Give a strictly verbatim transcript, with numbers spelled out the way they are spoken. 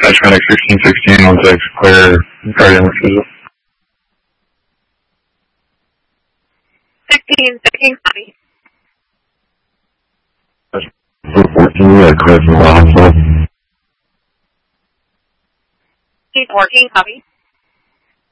Dispatch Medic sixteen sixteen, one six, clear cardiac refusal. sixteen sixteen, copy. fourteen, yeah, clear from the hospital. fourteen, copy.